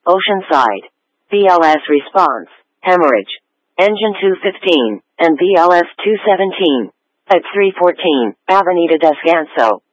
Oceanside. BLS response, hemorrhage. Engine 215, and BLS 217. Type 314, Avenida Descanso.